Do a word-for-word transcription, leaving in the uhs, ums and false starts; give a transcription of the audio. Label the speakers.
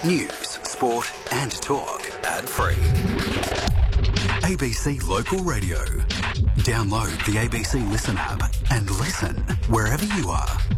Speaker 1: News, sport and talk. Ad-free. A B C Local Radio. Download the A B C Listen app and listen wherever you are.